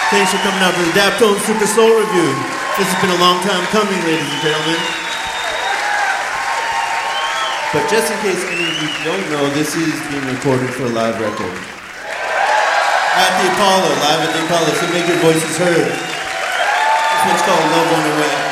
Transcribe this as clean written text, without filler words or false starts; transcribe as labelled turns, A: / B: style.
A: Thanks for coming out to the Daptone Super Soul Review. This has been a long time coming, ladies and gentlemen. But just in case any of you don't know, this is being recorded for a live record. At the Apollo, live at the Apollo, so make your voices heard. This one's called Love Went Away.